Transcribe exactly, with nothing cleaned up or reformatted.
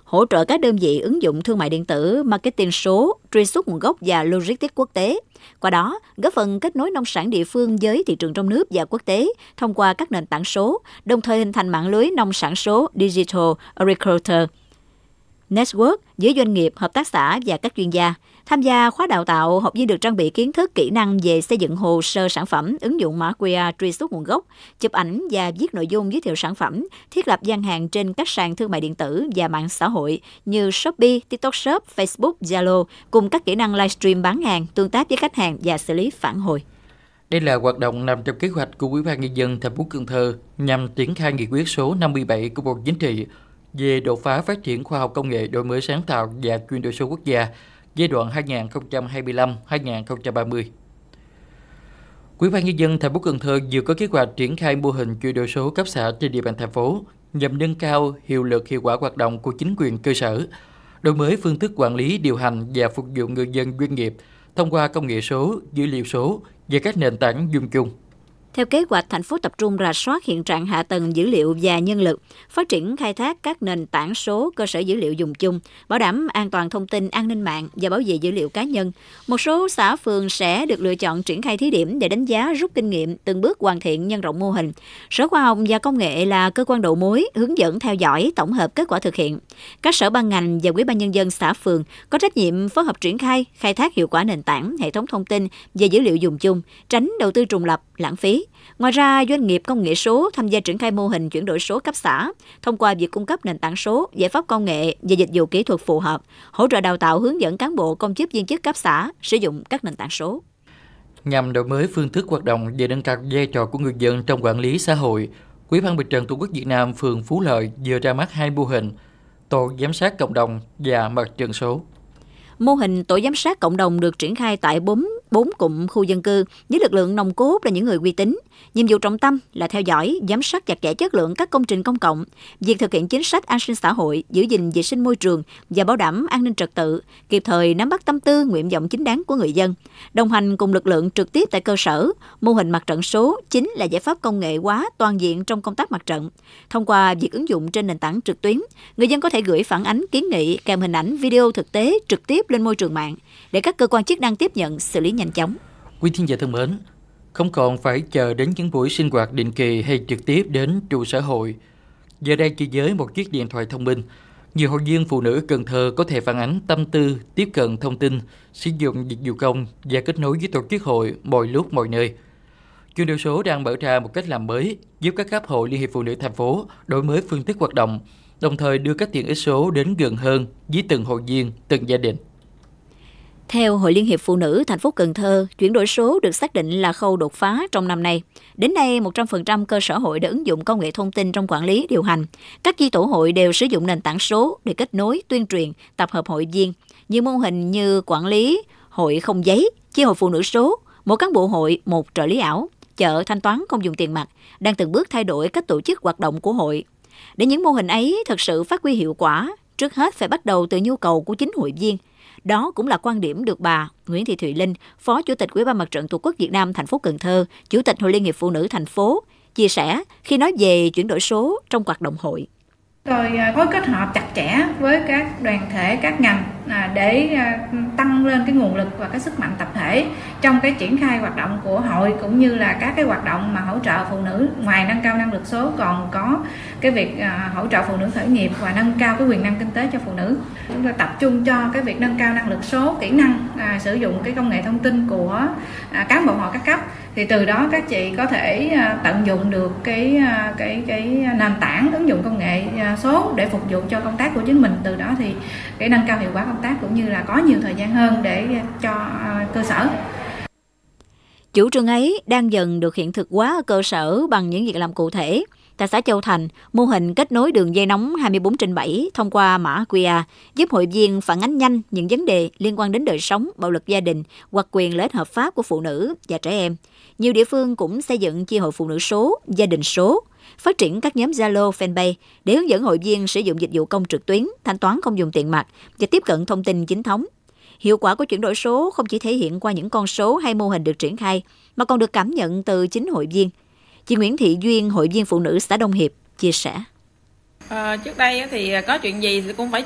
hỗ trợ các đơn vị ứng dụng thương mại điện tử, marketing số, truy xuất nguồn gốc và logistics quốc tế. Qua đó, góp phần kết nối nông sản địa phương với thị trường trong nước và quốc tế thông qua các nền tảng số, đồng thời hình thành mạng lưới nông sản số Digital Agriculture Network với doanh nghiệp, hợp tác xã và các chuyên gia. Tham gia khóa đào tạo, học viên được trang bị kiến thức, kỹ năng về xây dựng hồ sơ sản phẩm, ứng dụng mã quy rờ truy xuất nguồn gốc, chụp ảnh và viết nội dung giới thiệu sản phẩm, thiết lập gian hàng trên các sàn thương mại điện tử và mạng xã hội như Shopee, TikTok Shop, Facebook, Zalo, cùng các kỹ năng livestream bán hàng, tương tác với khách hàng và xử lý phản hồi. Đây là hoạt động nằm trong kế hoạch của Ủy ban Nhân dân thành phố Cần Thơ nhằm triển khai nghị quyết số năm mươi bảy của Bộ Chính trị về đột phá phát triển khoa học công nghệ, đổi mới sáng tạo và chuyển đổi số quốc gia giai đoạn hai nghìn không trăm hai mươi lăm đến hai nghìn không trăm ba mươi. Ủy ban Nhân dân thành phố Cần Thơ vừa có kế hoạch triển khai mô hình chuyển đổi số cấp xã trên địa bàn thành phố nhằm nâng cao hiệu lực hiệu quả hoạt động của chính quyền cơ sở, đổi mới phương thức quản lý, điều hành và phục vụ người dân doanh nghiệp thông qua công nghệ số, dữ liệu số và các nền tảng dùng chung. Theo kế hoạch, thành phố tập trung rà soát hiện trạng hạ tầng dữ liệu và nhân lực, phát triển khai thác các nền tảng số, cơ sở dữ liệu dùng chung, bảo đảm an toàn thông tin, an ninh mạng và bảo vệ dữ liệu cá nhân. Một số xã phường sẽ được lựa chọn triển khai thí điểm để đánh giá, rút kinh nghiệm, từng bước hoàn thiện nhân rộng mô hình. Sở Khoa học và Công nghệ là cơ quan đầu mối, hướng dẫn theo dõi, tổng hợp kết quả thực hiện. Các sở ban ngành và Ủy ban Nhân dân xã phường có trách nhiệm phối hợp triển khai, khai thác hiệu quả nền tảng, hệ thống thông tin và dữ liệu dùng chung, tránh đầu tư trùng lập, lãng phí. Ngoài ra, doanh nghiệp công nghệ số tham gia triển khai mô hình chuyển đổi số cấp xã thông qua việc cung cấp nền tảng số, giải pháp công nghệ và dịch vụ kỹ thuật phù hợp, hỗ trợ đào tạo hướng dẫn cán bộ công chức viên chức cấp xã sử dụng các nền tảng số. Nhằm đổi mới phương thức hoạt động và nâng cao vai trò của người dân trong quản lý xã hội, Ủy ban Mặt trận Tổ quốc Việt Nam phường Phú Lợi vừa ra mắt hai mô hình tổ giám sát cộng đồng và mặt trận số. Mô hình tổ giám sát cộng đồng được triển khai tại bốn, bốn cụm khu dân cư với lực lượng nòng cốt là những người uy tín. Nhiệm vụ trọng tâm là theo dõi, giám sát chặt chẽ chất lượng các công trình công cộng, việc thực hiện chính sách an sinh xã hội, giữ gìn vệ sinh môi trường và bảo đảm an ninh trật tự, kịp thời nắm bắt tâm tư, nguyện vọng chính đáng của người dân. Đồng hành cùng lực lượng trực tiếp tại cơ sở, mô hình mặt trận số chính là giải pháp công nghệ hóa toàn diện trong công tác mặt trận. Thông qua việc ứng dụng trên nền tảng trực tuyến, người dân có thể gửi phản ánh, kiến nghị kèm hình ảnh, video thực tế trực tiếp lên môi trường mạng để các cơ quan chức năng tiếp nhận, xử lý nhanh chóng. Quý thính giả thân mến, không còn phải chờ đến những buổi sinh hoạt định kỳ hay trực tiếp đến trụ sở hội. Giờ đây chỉ với một chiếc điện thoại thông minh, nhiều hội viên phụ nữ Cần Thơ có thể phản ánh tâm tư, tiếp cận thông tin, sử dụng dịch vụ công và kết nối với tổ chức hội mọi lúc mọi nơi. Chuyển đổi số đang mở ra một cách làm mới, giúp các cấp hội Liên hiệp Phụ nữ thành phố đổi mới phương thức hoạt động, đồng thời đưa các tiện ích số đến gần hơn với từng hội viên, từng gia đình. Theo Hội Liên hiệp Phụ nữ thành phố Cần Thơ, chuyển đổi số được xác định là khâu đột phá trong năm nay. Đến nay, một trăm phần trăm cơ sở hội đã ứng dụng công nghệ thông tin trong quản lý, điều hành. Các chi tổ hội đều sử dụng nền tảng số để kết nối, tuyên truyền, tập hợp hội viên. Nhiều mô hình như quản lý hội không giấy, chi hội phụ nữ số, mỗi cán bộ hội một trợ lý ảo, chợ thanh toán không dùng tiền mặt, đang từng bước thay đổi cách tổ chức hoạt động của hội. Để những mô hình ấy thực sự phát huy hiệu quả, trước hết phải bắt đầu từ nhu cầu của chính hội viên. Đó cũng là quan điểm được bà Nguyễn Thị Thùy Linh, Phó Chủ tịch Ủy ban Mặt trận Tổ quốc Việt Nam thành phố Cần Thơ, Chủ tịch Hội Liên hiệp Phụ nữ thành phố chia sẻ khi nói về chuyển đổi số trong hoạt động hội. Tôi phối kết hợp chặt chẽ với các đoàn thể, các ngành để tăng lên cái nguồn lực và cái sức mạnh tập thể trong cái triển khai hoạt động của hội, cũng như là các cái hoạt động mà hỗ trợ phụ nữ. Ngoài nâng cao năng lực số còn có cái việc hỗ trợ phụ nữ khởi nghiệp và nâng cao cái quyền năng kinh tế cho phụ nữ. Chúng tôi tập trung cho cái việc nâng cao năng lực số, kỹ năng à, sử dụng cái công nghệ thông tin của à, cán bộ hội các cấp. Thì từ đó các chị có thể à, tận dụng được cái cái cái nền tảng ứng dụng công nghệ à, số để phục vụ cho công tác của chính mình. Từ đó thì cái nâng cao hiệu quả công tác cũng như là có nhiều thời gian hơn để cho à, cơ sở. Chủ trương ấy đang dần được hiện thực hóa ở cơ sở bằng những việc làm cụ thể. Tại xã Châu Thành, mô hình kết nối đường dây nóng hai mươi bốn trên bảy thông qua mã quy rờ giúp hội viên phản ánh nhanh những vấn đề liên quan đến đời sống, bạo lực gia đình hoặc quyền lợi ích hợp pháp của phụ nữ và trẻ em. Nhiều địa phương cũng xây dựng chi hội phụ nữ số, gia đình số, phát triển các nhóm Zalo, Fanpage để hướng dẫn hội viên sử dụng dịch vụ công trực tuyến, thanh toán không dùng tiền mặt và tiếp cận thông tin chính thống. Hiệu quả của chuyển đổi số không chỉ thể hiện qua những con số hay mô hình được triển khai, mà còn được cảm nhận từ chính hội viên. Chị Nguyễn Thị Duyên, hội viên phụ nữ xã Đông Hiệp, chia sẻ. À, trước đây thì có chuyện gì thì cũng phải